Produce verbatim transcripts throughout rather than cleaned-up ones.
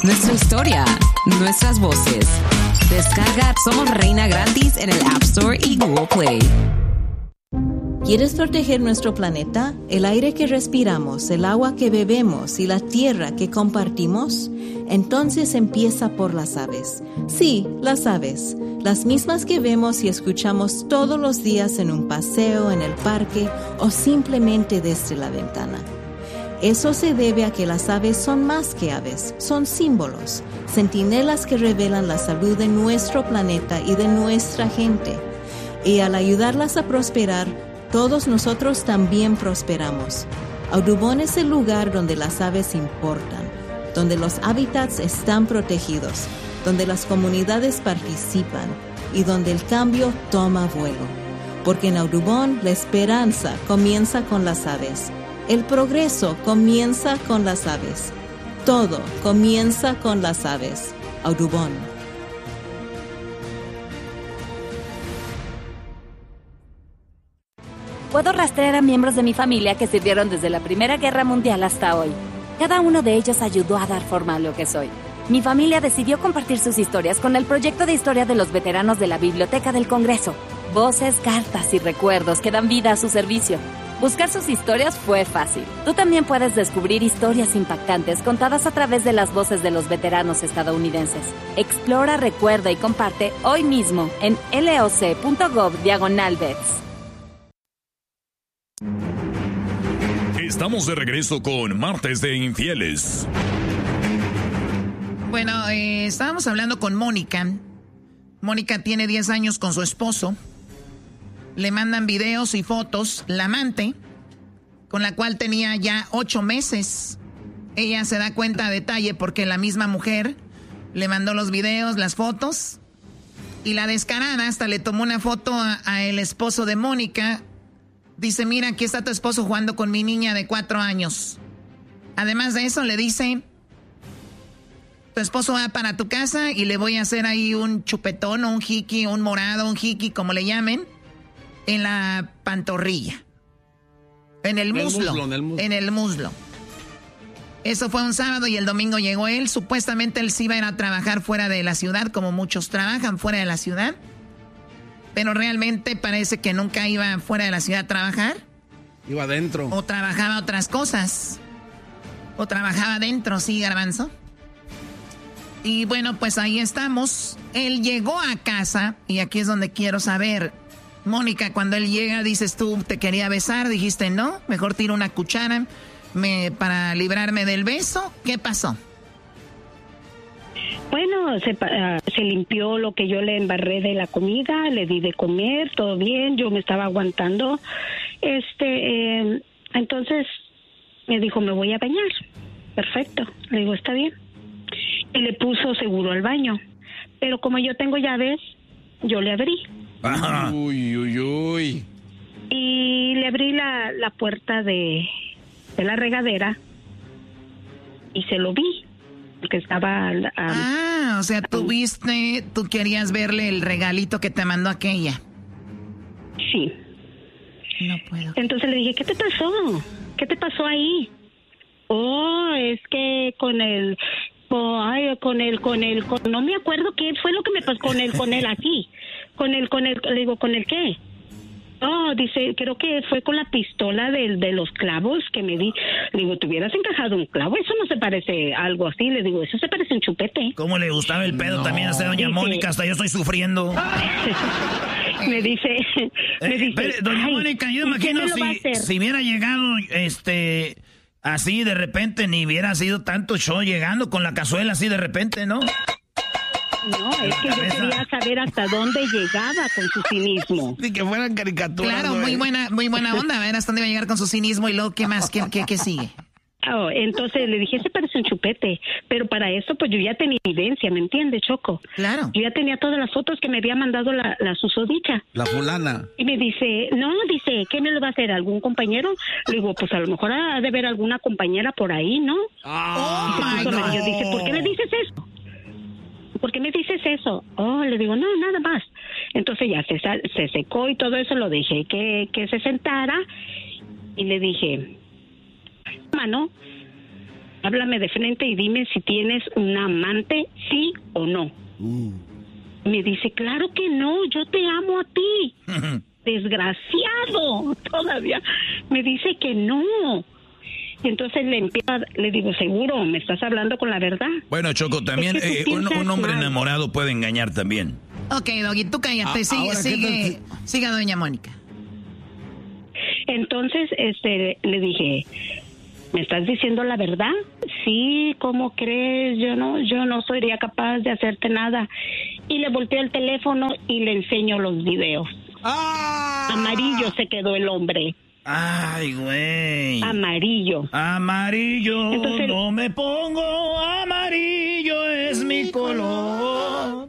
nuestra historia, nuestras voces. Descarga Somos Reina gratis en el App Store y Google Play. ¿Quieres proteger nuestro planeta, el aire que respiramos, el agua que bebemos y la tierra que compartimos? Entonces empieza por las aves. Sí, las aves, las mismas que vemos y escuchamos todos los días en un paseo, en el parque o simplemente desde la ventana. Eso se debe a que las aves son más que aves, son símbolos, centinelas que revelan la salud de nuestro planeta y de nuestra gente. Y al ayudarlas a prosperar, todos nosotros también prosperamos. Audubon es el lugar donde las aves importan, donde los hábitats están protegidos, donde las comunidades participan y donde el cambio toma vuelo. Porque en Audubon la esperanza comienza con las aves. El progreso comienza con las aves. Todo comienza con las aves. Audubon. Puedo rastrear a miembros de mi familia que sirvieron desde la Primera Guerra Mundial hasta hoy. Cada uno de ellos ayudó a dar forma a lo que soy. Mi familia decidió compartir sus historias con el proyecto de historia de los veteranos de la Biblioteca del Congreso. Voces, cartas y recuerdos que dan vida a su servicio. Buscar sus historias fue fácil. Tú también puedes descubrir historias impactantes contadas a través de las voces de los veteranos estadounidenses. Explora, recuerda y comparte hoy mismo en loc.gov diagonal vets. Estamos de regreso con Martes de Infieles. Bueno, eh, estábamos hablando con Mónica. Mónica tiene diez años con su esposo. Le mandan videos y fotos. La amante, con la cual tenía ya ocho meses. Ella se da cuenta a detalle porque la misma mujer le mandó los videos, las fotos. Y la descarada hasta le tomó una foto a, a el esposo de Mónica. Dice, mira, aquí está tu esposo jugando con mi niña de cuatro años. Además de eso, le dice, tu esposo va para tu casa y le voy a hacer ahí un chupetón o un jiqui, un morado, un jiqui, como le llamen, en la pantorrilla. En el muslo. En el muslo, en el muslo. En el muslo. Eso fue un sábado y el domingo llegó él. Supuestamente él sí iba a ir a trabajar fuera de la ciudad, como muchos trabajan fuera de la ciudad. Pero realmente parece que nunca iba fuera de la ciudad a trabajar. Iba adentro. O trabajaba otras cosas. O trabajaba adentro, sí, Garbanzo. Y bueno, pues ahí estamos. Él llegó a casa, y aquí es donde quiero saber. Mónica, cuando él llega, dices tú, te quería besar, dijiste no, mejor tiro una cuchara me, para librarme del beso. ¿Qué pasó? Bueno, se, uh, se limpió lo que yo le embarré de la comida, le di de comer, todo bien, yo me estaba aguantando. Este, eh, entonces me dijo, me voy a bañar. Perfecto, le digo, está bien. Y le puso seguro al baño. Pero como yo tengo llaves, yo le abrí. Ajá. Uy, uy, uy. Y le abrí la, la puerta de, de la regadera y se lo vi. Que estaba um, ah, o sea, tú viste, tú querías verle el regalito que te mandó aquella. Sí. No puedo. Entonces le dije, ¿qué te pasó? ¿Qué te pasó ahí? Oh, es que con el, oh, ay, con el, con el, con, no me acuerdo qué fue lo que me pasó con el, con el aquí, con el, con el, le digo, ¿con el qué? Oh, dice, creo que fue con la pistola de, de los clavos que me di. Le digo, ¿te hubieras encajado un clavo? Eso no se parece a algo así. Le digo, eso se parece a un chupete. ¿Cómo le gustaba el pedo no. también a esta doña dice, Mónica? Hasta yo estoy sufriendo. me dice, me dice, eh, pero, doña Mónica, yo imagino si, si hubiera llegado, este, así de repente, ni hubiera sido tanto show llegando con la cazuela así de repente, ¿no? No, es que yo quería saber hasta dónde llegaba con su cinismo. Sí, que fueran caricaturas. Claro, güey. muy buena, muy buena onda, a ver hasta dónde iba a llegar con su cinismo y luego, ¿qué más? ¿Qué, qué, qué sigue? Oh, entonces le dije, ese parece un chupete, pero para eso pues yo ya tenía evidencia, ¿me entiendes, Choco? Claro. Yo ya tenía todas las fotos que me había mandado la, la susodicha. La fulana. Y me dice, no, dice, ¿qué me lo va a hacer? ¿Algún compañero? Le digo, pues a lo mejor ha de haber alguna compañera por ahí, ¿no? Oh, my God. Yo dice, ¿por qué le dices eso? ¿Por qué me dices eso? Oh, le digo, no, nada más. Entonces ya se, se secó y todo eso, lo dejé que, que se sentara y le dije, mano, háblame de frente y dime si tienes un amante, sí o no. Uh. Me dice, claro que no, yo te amo a ti. Desgraciado, todavía. Me dice que no. Entonces le empieza, le digo, seguro, me estás hablando con la verdad. Bueno, Choco, también eh, un, un hombre mal. enamorado puede engañar también. Ok, Doggy, tú cállate, a, sigue, sigue, siga doña Mónica. Entonces, este, le dije, ¿me estás diciendo la verdad? Sí, ¿cómo crees? Yo no, yo no sería capaz de hacerte nada. Y le volteo el teléfono y le enseño los videos. ¡Ah! Amarillo se quedó el hombre. Ay, güey. Amarillo. Amarillo, entonces, no me pongo, amarillo es mi color.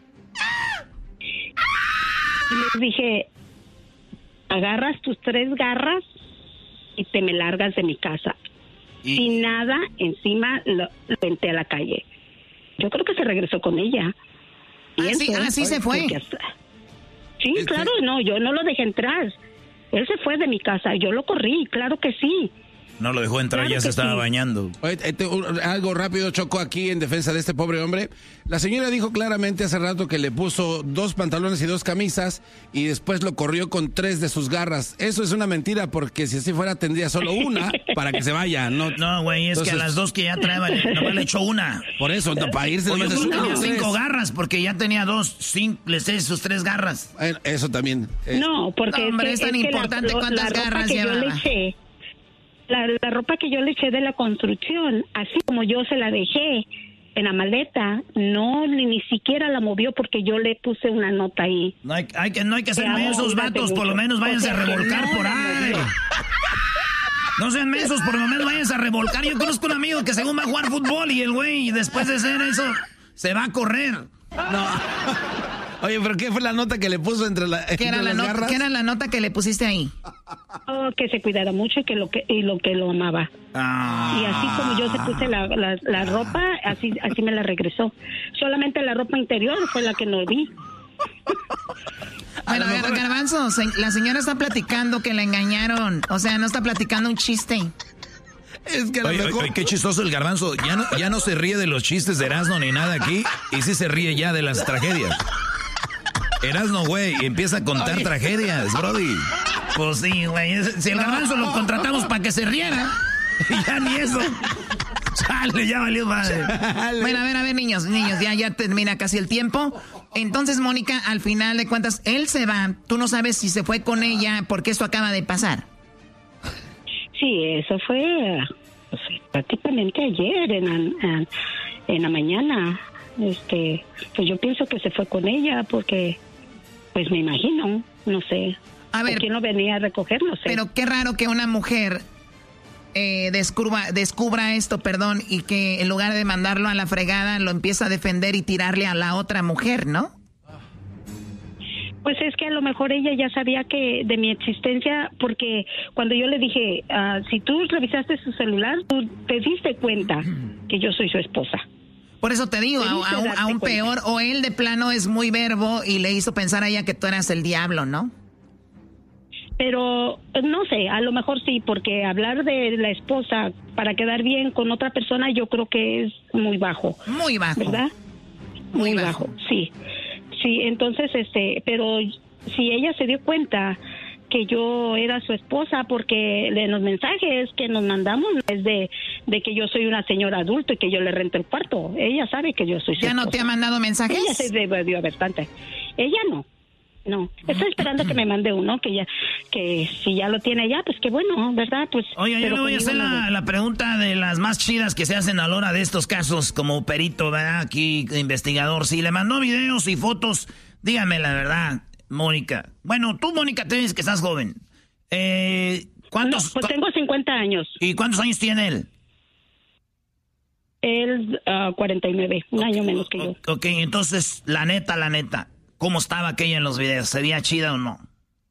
Y les dije, agarras tus tres garras y te me largas de mi casa. ¿Y? Sin nada, encima lo, lo venté a la calle. Yo creo que se regresó con ella. Ah, sí, ah, sí se fue. Hasta... Sí, ¿Es claro, que... no, yo no lo dejé entrar. Él se fue de mi casa, yo lo corrí, claro que sí. No lo dejó entrar, claro ya se estaba sí. bañando. Oye, este, algo rápido, Choco, aquí en defensa de este pobre hombre. La señora dijo claramente hace rato que le puso dos pantalones y dos camisas y después lo corrió con tres de sus garras. Eso es una mentira porque si así fuera tendría solo una para que se vaya. No, no güey, es Entonces, que a las dos que ya traeba nomás le echó una. Por eso, no, para irse. Oye, yo tenía cinco garras porque ya tenía dos, cinco, les eché sus tres garras. Eh, eso también. Eh. No, porque no, hombre, es, que, es tan es importante la, cuántas la garras llevaba. La, la ropa que yo le eché de la construcción, así como yo se la dejé en la maleta, no, ni, ni siquiera la movió porque yo le puse una nota ahí. No hay, hay que, no hay que ser mensos, vatos, por lo menos váyanse o sea, a revolcar no, por ahí. No sean mensos, por lo menos váyanse a revolcar. Yo conozco un amigo que según va a jugar fútbol y el güey, después de hacer eso, se va a correr. No. Oye, ¿pero qué fue la nota que le puso entre, la, ¿Qué entre era las la garras? ¿Qué era la nota que le pusiste ahí? Oh, que se cuidara mucho y que lo que y lo que lo amaba. Ah. Y así como yo se puse la, la, la ropa, así así me la regresó. Solamente la ropa interior fue la que no vi. Bueno, mejor... Garbanzo, la señora está platicando que la engañaron. O sea, no está platicando un chiste. Es que oye, mejor... oye, qué chistoso el Garbanzo. Ya no, ya no se ríe de los chistes de Erasmo ni nada aquí. Y sí se ríe ya de las tragedias. Erasmo, güey, empieza a contar Ay. tragedias, brody. Pues sí, güey. Si el Garbanzo lo contratamos para que se riera, ya ni eso. Chale, ya valió madre. Chale. Bueno, a ver, a ver, niños, niños, ya, ya termina casi el tiempo. Entonces, Mónica, al final de cuentas, él se va. Tú no sabes si se fue con ella porque esto acaba de pasar. Sí, eso fue pues, prácticamente ayer, en, en, en la mañana. Este, pues yo pienso que se fue con ella porque... Pues me imagino, no sé. A ver, ¿quién no venía a recoger? No sé. Pero qué raro que una mujer eh, descubra, descubra esto, perdón, y que en lugar de mandarlo a la fregada, lo empieza a defender y tirarle a la otra mujer, ¿no? Pues es que a lo mejor ella ya sabía que de mi existencia, porque cuando yo le dije, uh, si tú revisaste su celular, tú te diste cuenta que yo soy su esposa. Por eso te digo, a, a, a un peor, o él de plano es muy verbo y le hizo pensar a ella que tú eras el diablo, ¿no? Pero no sé, a lo mejor sí, porque hablar de la esposa para quedar bien con otra persona yo creo que es muy bajo. Muy bajo. ¿Verdad? Muy, muy bajo. bajo, sí. Sí, entonces, este, pero si ella se dio cuenta que yo era su esposa, porque en los mensajes que nos mandamos es de, de que yo soy una señora adulta y que yo le rento el cuarto. Ella sabe que yo soy su ¿Ya esposa. no te ha mandado mensajes? Ella se debió haber bastante. Ella no. No, estoy esperando que me mande uno, que ya, que si ya lo tiene ya, pues qué bueno, ¿verdad? Pues. Oye, yo le voy a hacer la, la pregunta de las más chidas que se hacen a la hora de estos casos, como perito, ¿verdad? Aquí, investigador. Si le mandó videos y fotos, dígame la verdad, Mónica. Bueno, tú, Mónica, te dices que estás joven. Eh, ¿cuántos? No, pues tengo cincuenta años. ¿Y cuántos años tiene él? Él, uh, cuarenta y nueve, un okay, año menos que yo. Ok, entonces, la neta, la neta. ¿Cómo estaba aquella en los videos? ¿Sería chida o no?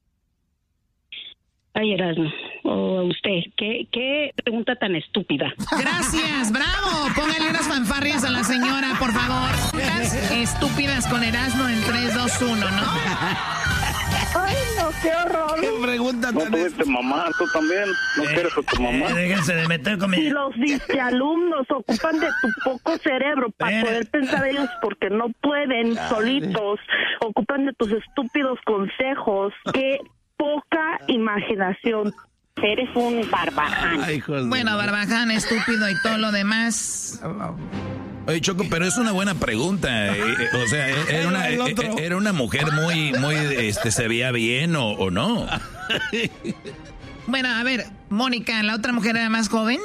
Ay, Erasmo, o usted, ¿qué, qué pregunta tan estúpida. Gracias, bravo. Póngale unas fanfarrias a la señora, por favor. Estúpidas con Erasmo en tres, dos, uno, ¿no? Ay, no, qué horror. ¿Qué pregunta No tuviste mamá, tú también. No Eh, quieres a tu mamá. Eh, déjense de meter con mi... Y los disquealumnos ocupan de tu poco cerebro para Eh. poder pensar ellos porque no pueden solitos. Ocupan de tus estúpidos consejos. Qué poca imaginación. Eres un barbaján. Ay, hijos de- Bueno, barbaján, estúpido y todo lo demás. Oye, Choco, pero es una buena pregunta. eh, eh, o sea, eh, era una, El eh, otro. era una mujer muy, muy, este, se veía bien o, o no. Bueno, a ver, Mónica, ¿la otra mujer era más joven?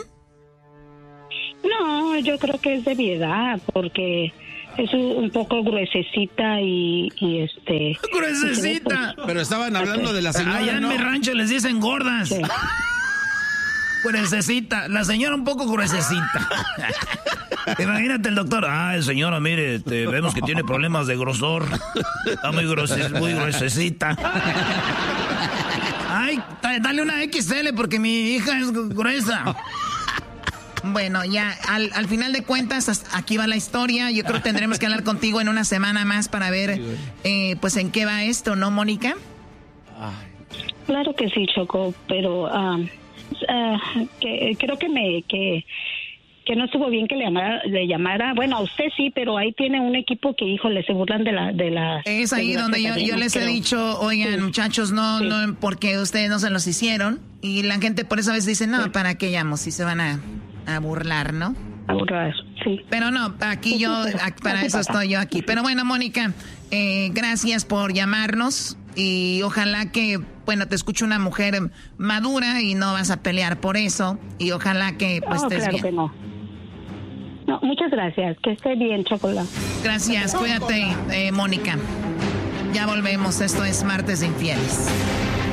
No, yo creo que es de mi edad, porque es un, un poco gruesecita y, y este... ¡Gruesecita! Pero estaban hablando de la señora, Allá en ¿no? mi rancho les dicen gordas. Sí. Gruesecita. La señora un poco gruesecita. Imagínate el doctor. Ah, señora, mire, este, vemos que tiene problemas de grosor. Está muy, grose, muy gruesecita. Ay, da- dale una equis ele porque mi hija es gru- gruesa. Bueno, ya, al, al final de cuentas, hasta aquí va la historia. Yo creo que tendremos que hablar contigo en una semana más para ver, eh, pues, en qué va esto, ¿no, Mónica? Claro que sí, Choco, pero ah, ah, que, creo que me que, que no estuvo bien que le llamara, le llamara. Bueno, a usted sí, pero ahí tiene un equipo que, híjole, se burlan de la... De la Es ahí de donde yo, yo les he creo. dicho, oigan, Sí. muchachos, no, Sí. no, porque ustedes no se los hicieron. Y la gente por eso a veces dice, no, ¿para qué llamo? Si se van a, a burlar, ¿no? A burlar, sí. Pero no, aquí yo, Sí, pero a- para así eso pasa. estoy yo aquí. Pero bueno, Mónica, eh, gracias por llamarnos y ojalá que, bueno, te escuche una mujer madura y no vas a pelear por eso y ojalá que pues No, estés claro bien. que no. No, muchas gracias. Que esté bien, Chocolate. Gracias, cuídate, eh, Mónica. Ya volvemos, esto es Martes de Infieles.